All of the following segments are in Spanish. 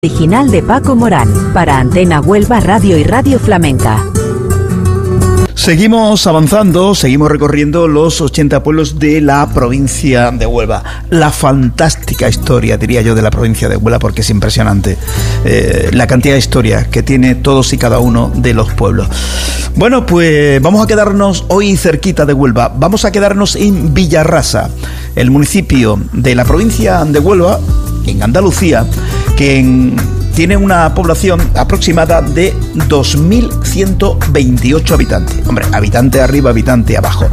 Original de Paco Morán, para Antena Huelva Radio y Radio Flamenca. Seguimos avanzando, seguimos recorriendo los 80 pueblos de la provincia de Huelva. La fantástica historia, diría yo, de la provincia de Huelva, porque es impresionante la cantidad de historia que tiene todos y cada uno de los pueblos. Bueno, pues vamos a quedarnos hoy cerquita de Huelva. Vamos a quedarnos en Villarrasa, el municipio de la provincia de Huelva, en Andalucía, que tiene una población aproximada de 2.128 habitantes. Hombre, habitante arriba, habitante abajo.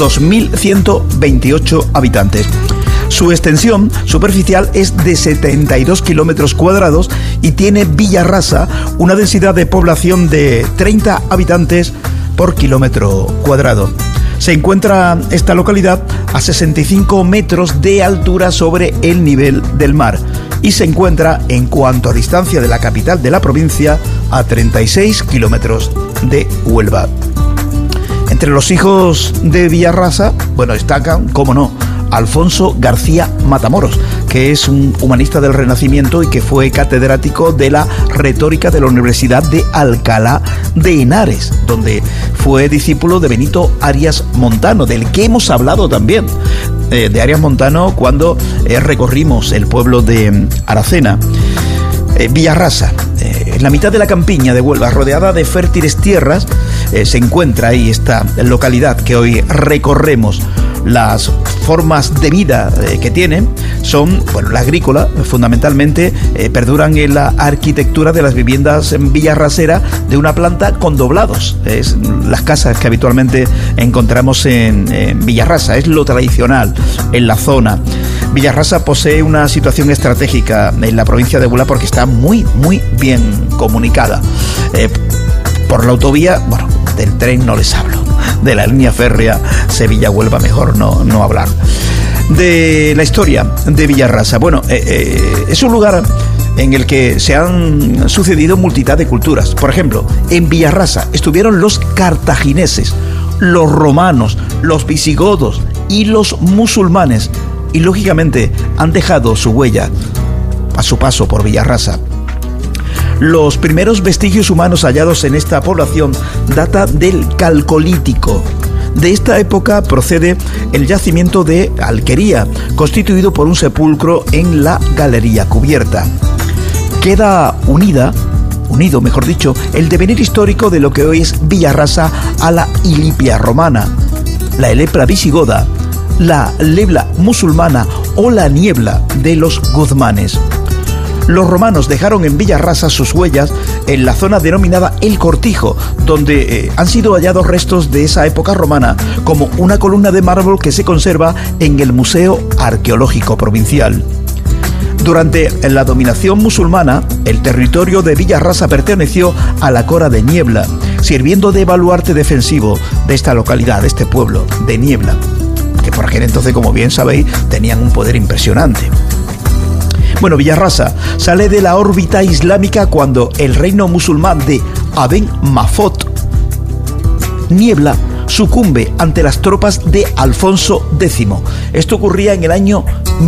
2.128 habitantes. Su extensión superficial es de 72 kilómetros cuadrados y tiene Villarrasa una densidad de población de 30 habitantes por kilómetro cuadrado. Se encuentra esta localidad a 65 metros de altura sobre el nivel del mar y se encuentra, en cuanto a distancia de la capital de la provincia, a 36 kilómetros de Huelva. Entre los hijos de Villarrasa, destacan, cómo no, Alfonso García Matamoros, que es un humanista del Renacimiento y que fue catedrático de la retórica de la Universidad de Alcalá de Henares, donde fue discípulo de Benito Arias Montano, del que hemos hablado también, de Arias Montano, cuando recorrimos el pueblo de Aracena. Villarrasa, en la mitad de la campiña de Huelva, rodeada de fértiles tierras, se encuentra ahí esta localidad que hoy recorremos. Las formas de vida que tienen son, la agrícola, fundamentalmente, perduran en la arquitectura de las viviendas en villarrasera de una planta con doblados. Es las casas que habitualmente encontramos en Villarrasa, es lo tradicional en la zona. Villarrasa posee una situación estratégica en la provincia de Huelva porque está muy, muy bien comunicada. Por la autovía, del tren no les hablo. De la línea férrea Sevilla-Huelva mejor no hablar. De la historia de Villarrasa, es un lugar en el que se han sucedido multitud de culturas. Por ejemplo, en Villarrasa estuvieron los cartagineses, los romanos, los visigodos y los musulmanes, y lógicamente han dejado su huella a su paso por Villarrasa. Los primeros vestigios humanos hallados en esta población datan del Calcolítico. De esta época procede el yacimiento de Alquería, constituido por un sepulcro en la galería cubierta. Queda unido, el devenir histórico de lo que hoy es Villarrasa a la Ilipia romana, la Elepra visigoda, la Lebla musulmana o la Niebla de los Guzmanes. Los romanos dejaron en Villarrasa sus huellas en la zona denominada El Cortijo, donde han sido hallados restos de esa época romana, como una columna de mármol que se conserva en el Museo Arqueológico Provincial. Durante la dominación musulmana, el territorio de Villarrasa perteneció a la Cora de Niebla, sirviendo de baluarte defensivo de esta localidad, de este pueblo de Niebla, que por aquel entonces, como bien sabéis, tenían un poder impresionante. Villarrasa sale de la órbita islámica cuando el reino musulmán de Aben Mafot, Niebla, sucumbe ante las tropas de Alfonso X. Esto ocurría en el año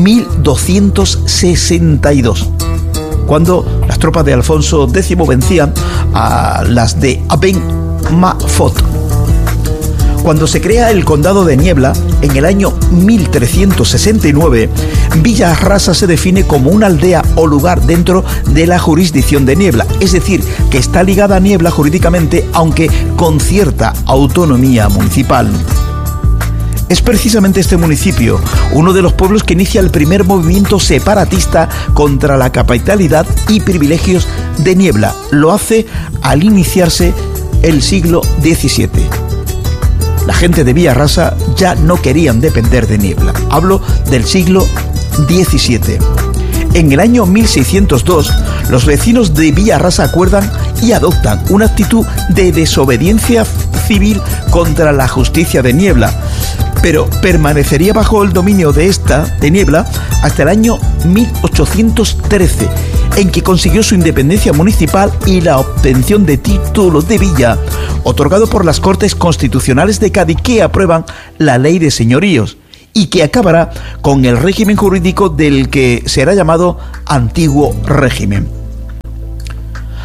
1262, cuando las tropas de Alfonso X vencían a las de Aben Mafot. Cuando se crea el condado de Niebla, en el año 1369, Villarrasa se define como una aldea o lugar dentro de la jurisdicción de Niebla, es decir, que está ligada a Niebla jurídicamente, aunque con cierta autonomía municipal. Es precisamente este municipio uno de los pueblos que inicia el primer movimiento separatista contra la capitalidad y privilegios de Niebla. Lo hace al iniciarse el siglo XVII. La gente de Villarrasa ya no querían depender de Niebla. Hablo del siglo XVII. En el año 1602, los vecinos de Villarrasa acuerdan y adoptan una actitud de desobediencia civil contra la justicia de Niebla, pero permanecería bajo el dominio de Niebla hasta el año 1813, en que consiguió su independencia municipal y la obtención de títulos de villa, otorgado por las Cortes Constitucionales de Cádiz, que aprueban la ley de señoríos y que acabará con el régimen jurídico del que será llamado Antiguo Régimen.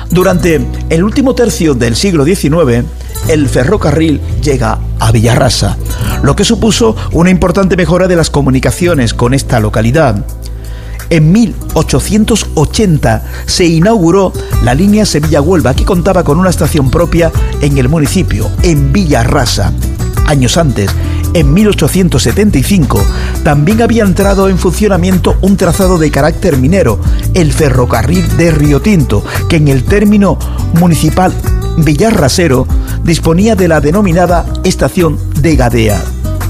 Durante el último tercio del siglo XIX, el ferrocarril llega a Villarrasa, lo que supuso una importante mejora de las comunicaciones con esta localidad. En 1880 se inauguró la línea Sevilla-Huelva, que contaba con una estación propia en el municipio, en Villarrasa. Años antes, en 1875, también había entrado en funcionamiento un trazado de carácter minero, el ferrocarril de Riotinto, que en el término municipal villarrasero disponía de la denominada estación de Gadea.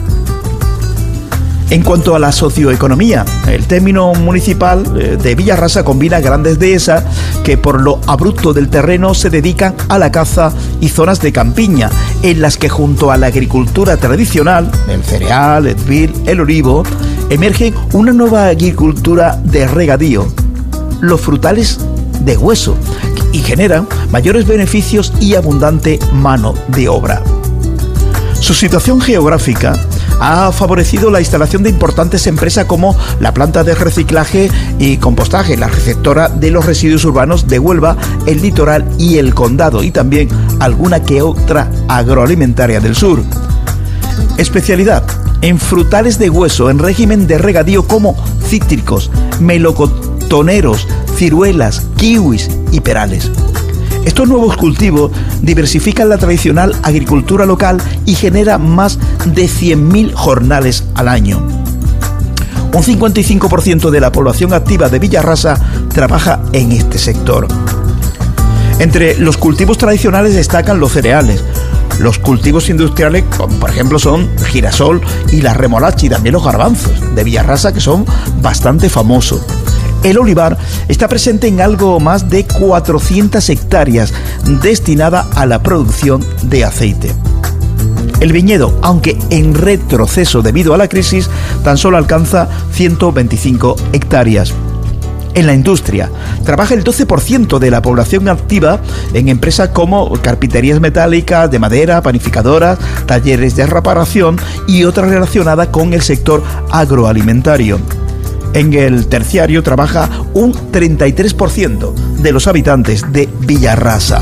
En cuanto a la socioeconomía, el término municipal de Villarrasa combina grandes dehesas que por lo abrupto del terreno se dedican a la caza y zonas de campiña, en las que junto a la agricultura tradicional, el cereal, el vid, el olivo, emerge una nueva agricultura de regadío, los frutales de hueso, y generan mayores beneficios y abundante mano de obra. Su situación geográfica ha favorecido la instalación de importantes empresas como la planta de reciclaje y compostaje, la receptora de los residuos urbanos de Huelva, el Litoral y el Condado, y también alguna que otra agroalimentaria del sur. Especialidad en frutales de hueso en régimen de regadío como cítricos, melocotoneros, ciruelas, kiwis y perales. Estos nuevos cultivos diversifican la tradicional agricultura local y generan más de 100.000 jornales al año. Un 55% de la población activa de Villarrasa trabaja en este sector. Entre los cultivos tradicionales destacan los cereales. Los cultivos industriales, como por ejemplo, son girasol y la remolacha, y también los garbanzos de Villarrasa, que son bastante famosos. El olivar está presente en algo más de 400 hectáreas destinada a la producción de aceite. El viñedo, aunque en retroceso debido a la crisis, tan solo alcanza 125 hectáreas. En la industria, trabaja el 12% de la población activa en empresas como carpinterías metálicas, de madera, panificadoras, talleres de reparación y otras relacionadas con el sector agroalimentario. En el terciario trabaja un 33% de los habitantes de Villarrasa.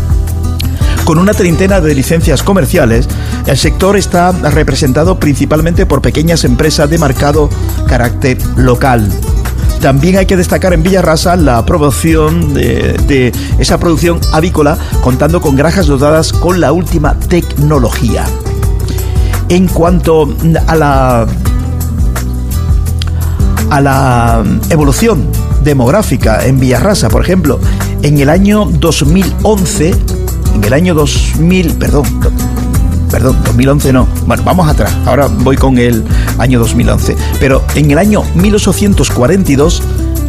Con una treintena de licencias comerciales, el sector está representado principalmente por pequeñas empresas de marcado carácter local. También hay que destacar en Villarrasa la promoción de esa producción avícola, contando con granjas dotadas con la última tecnología. En cuanto a la evolución demográfica en Villarrasa, por ejemplo, en el año 2011, 2011 no, bueno, vamos atrás, ahora voy con el año 2011, pero en el año 1842,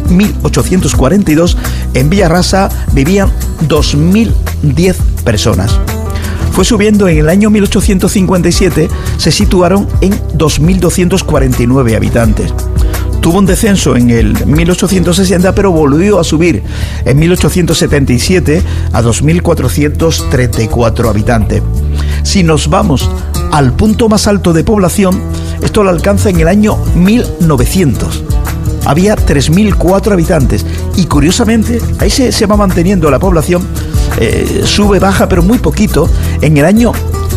en Villarrasa vivían 2.010 personas. Fue subiendo en el año 1857, se situaron en 2.249 habitantes. Tuvo un descenso en el 1860, pero volvió a subir en 1877 a 2.434 habitantes. Si nos vamos al punto más alto de población, esto lo alcanza en el año 1900. Había 3.004 habitantes y curiosamente ahí se va manteniendo la población, sube, baja, pero muy poquito. En el año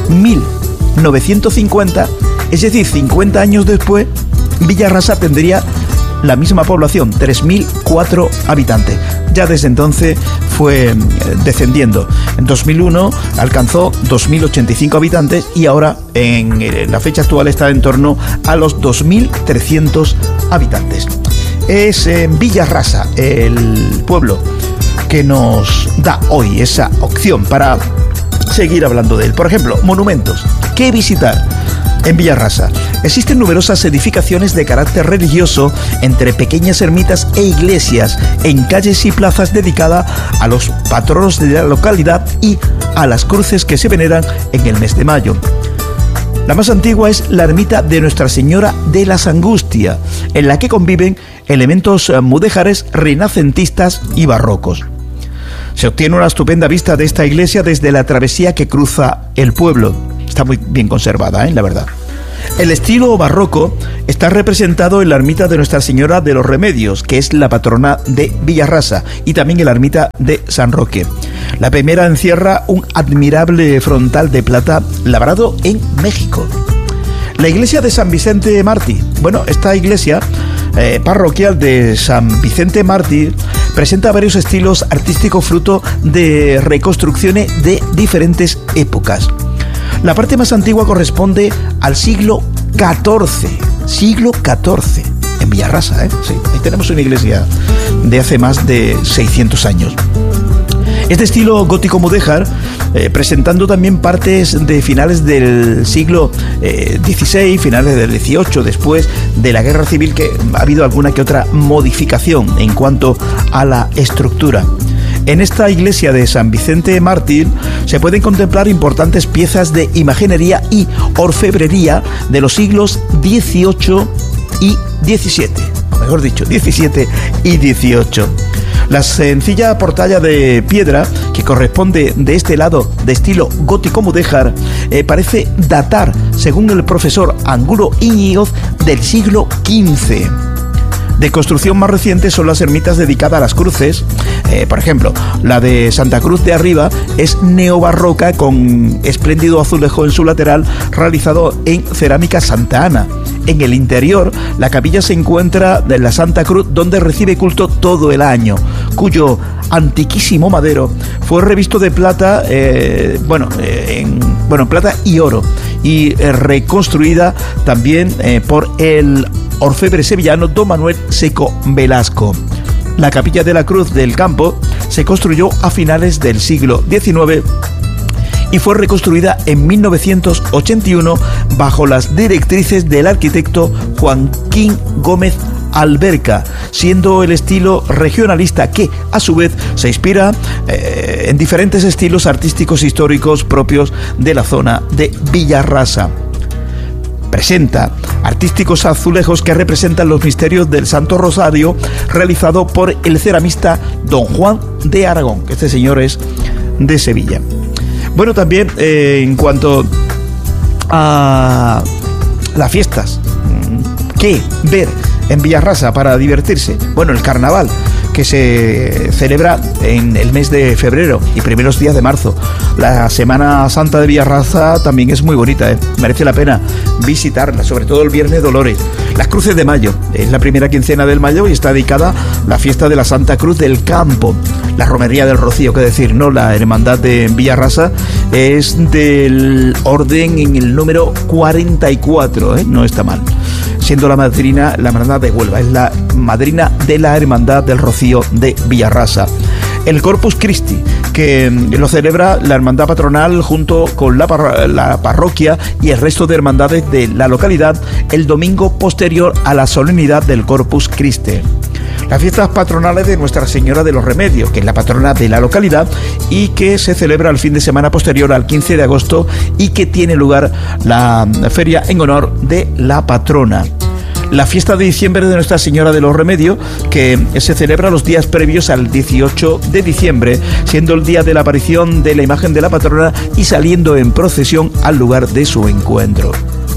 1950, es decir, 50 años después, Villarrasa tendría la misma población, 3.004 habitantes. Ya desde entonces fue descendiendo. En 2001 alcanzó 2.085 habitantes y ahora en la fecha actual está en torno a los 2.300 habitantes. Es Villarrasa el pueblo que nos da hoy esa opción para seguir hablando de él. Por ejemplo, monumentos. ¿Qué visitar en Villarrasa? Existen numerosas edificaciones de carácter religioso entre pequeñas ermitas e iglesias en calles y plazas dedicadas a los patronos de la localidad y a las cruces que se veneran en el mes de mayo. La más antigua es la ermita de Nuestra Señora de las Angustias, en la que conviven elementos mudéjares renacentistas y barrocos. Se obtiene una estupenda vista de esta iglesia desde la travesía que cruza el pueblo. Está muy bien conservada, la verdad. El estilo barroco está representado en la ermita de Nuestra Señora de los Remedios, que es la patrona de Villarrasa, y también en la ermita de San Roque. La primera encierra un admirable frontal de plata labrado en México. La iglesia de San Vicente Mártir. Bueno, esta iglesia parroquial de San Vicente Mártir presenta varios estilos artísticos fruto de reconstrucciones de diferentes épocas. La parte más antigua corresponde al siglo XIV, en Villarrasa, sí, ahí tenemos una iglesia de hace más de 600 años. Este estilo gótico mudéjar, presentando también partes de finales del siglo XVI, finales del XVIII, después de la Guerra Civil, que ha habido alguna que otra modificación en cuanto a la estructura. En esta iglesia de San Vicente Mártir se pueden contemplar importantes piezas de imaginería y orfebrería de los siglos XVIII y XVII, mejor dicho, XVII y XVIII. La sencilla portalla de piedra, que corresponde de este lado de estilo gótico mudéjar, parece datar, según el profesor Angulo Íñiguez, del siglo XV. De construcción más reciente son las ermitas dedicadas a las cruces. Por ejemplo, la de Santa Cruz de Arriba es neobarroca con espléndido azulejo en su lateral realizado en cerámica Santa Ana. En el interior, la capilla se encuentra de la Santa Cruz, donde recibe culto todo el año, cuyo antiquísimo madero fue revisto de plata, plata y oro, y reconstruida también por el orfebre sevillano don Manuel Seco Velasco. La capilla de la Cruz del Campo se construyó a finales del siglo XIX y fue reconstruida en 1981 bajo las directrices del arquitecto Joaquín Gómez Alberca, siendo el estilo regionalista que, a su vez, se inspira en diferentes estilos artísticos históricos propios de la zona de Villarrasa. Presenta artísticos azulejos que representan los misterios del Santo Rosario, realizado por el ceramista don Juan de Aragón, que este señor es de Sevilla. Bueno, también en cuanto a las fiestas, ¿qué ver en Villarrasa para divertirse? Bueno, el carnaval, que se celebra en el mes de febrero y primeros días de marzo. La Semana Santa de Villarrasa también es muy bonita, merece la pena visitarla, sobre todo el Viernes Dolores. Las Cruces de Mayo, es la primera quincena del mayo y está dedicada a la fiesta de la Santa Cruz del Campo. La Romería del Rocío, que decir, ¿no? La hermandad de Villarrasa es del orden en el número 44, no está mal. Siendo la madrina la hermandad de Huelva, es la madrina de la hermandad del Rocío de Villarrasa. El Corpus Christi, que lo celebra la hermandad patronal junto con la parroquia y el resto de hermandades de la localidad el domingo posterior a la solemnidad del Corpus Christi. Las fiestas patronales de Nuestra Señora de los Remedios, que es la patrona de la localidad y que se celebra el fin de semana posterior al 15 de agosto y que tiene lugar la feria en honor de la patrona. La fiesta de diciembre de Nuestra Señora de los Remedios, que se celebra los días previos al 18 de diciembre, siendo el día de la aparición de la imagen de la patrona y saliendo en procesión al lugar de su encuentro.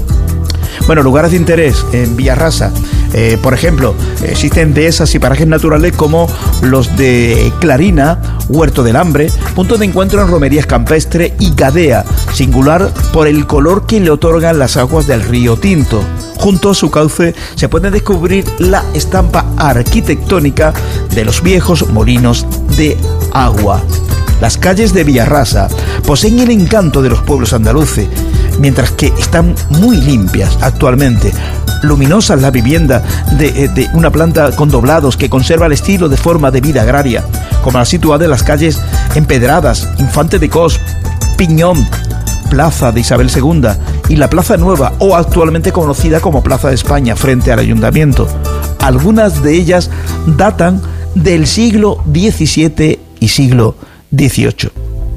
Bueno, lugares de interés en Villarrasa. Por ejemplo, existen dehesas y parajes naturales como los de Clarina, Huerto del Hambre, punto de encuentro en romerías campestre y Gadea, singular por el color que le otorgan las aguas del río Tinto. Junto a su cauce se puede descubrir la estampa arquitectónica de los viejos molinos de agua. Las calles de Villarrasa poseen el encanto de los pueblos andaluces, mientras que están muy limpias actualmente. Luminosas la vivienda de una planta con doblados que conserva el estilo de forma de vida agraria, como la situada en las calles Empedradas, Infante de Cos, Piñón, Plaza de Isabel II y la Plaza Nueva, o actualmente conocida como Plaza de España, frente al Ayuntamiento. Algunas de ellas datan del siglo XVII y siglo XVIII.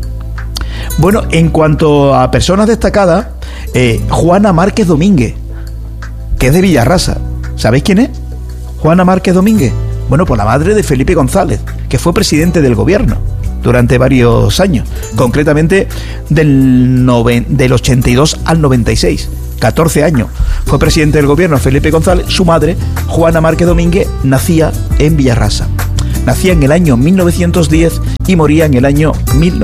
Bueno, en cuanto a personas destacadas, Juana Márquez Domínguez, que es de Villarrasa. ¿Sabéis quién es? Juana Márquez Domínguez. Bueno, pues la madre de Felipe González, que fue presidente del gobierno durante varios años, concretamente del 82 al 96. 14 años. Fue presidente del gobierno Felipe González. Su madre, Juana Márquez Domínguez, nacía en Villarrasa. Nacía en el año 1910 y moría en el año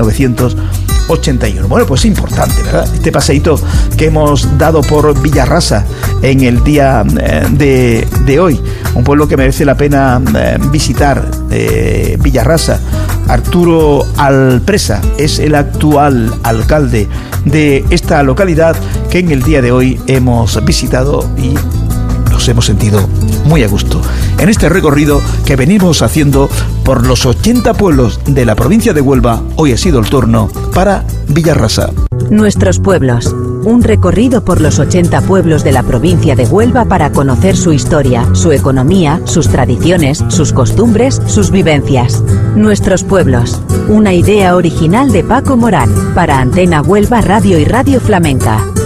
1981. Bueno, pues importante, ¿verdad? Este paseíto que hemos dado por Villarrasa en el día de hoy. Un pueblo que merece la pena visitar, Villarrasa. Arturo Alpresa es el actual alcalde de esta localidad que en el día de hoy hemos visitado y nos hemos sentido muy a gusto en este recorrido que venimos haciendo por los 80 pueblos de la provincia de Huelva. Hoy ha sido el turno para Villarrasa. Nuestros pueblos. Un recorrido por los 80 pueblos de la provincia de Huelva para conocer su historia, su economía, sus tradiciones, sus costumbres, sus vivencias. Nuestros pueblos. Una idea original de Paco Morán para Antena Huelva Radio y Radio Flamenca.